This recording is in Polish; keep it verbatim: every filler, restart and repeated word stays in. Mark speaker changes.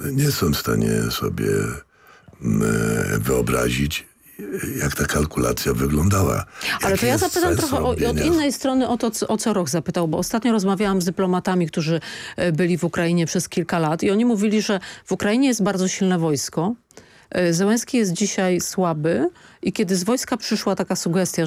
Speaker 1: nie są w stanie sobie wyobrazić, jak ta kalkulacja wyglądała.
Speaker 2: Ale to ja zapytam trochę o,
Speaker 1: robienia...
Speaker 2: od innej strony o to, o co Roch zapytał, bo ostatnio rozmawiałam z dyplomatami, którzy byli w Ukrainie przez kilka lat i oni mówili, że w Ukrainie jest bardzo silne wojsko. Zełenski jest dzisiaj słaby i kiedy z wojska przyszła taka sugestia,